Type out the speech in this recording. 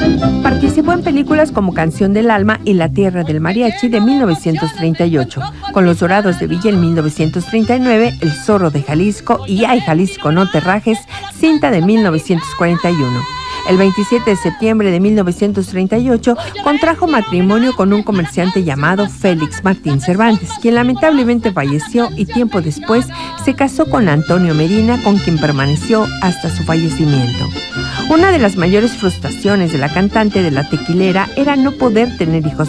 Participó en películas como Canción del Alma y La Tierra del Mariachi de 1938, con Los Dorados de Villa en 1939, El Zorro de Jalisco y Ay Jalisco no te rajes, cinta de 1941. El 27 de septiembre de 1938 contrajo matrimonio con un comerciante llamado Félix Martín Cervantes, quien lamentablemente falleció y tiempo después se casó con Antonio Medina, con quien permaneció hasta su fallecimiento. Una de las mayores frustraciones de la cantante de La Tequilera era no poder tener hijos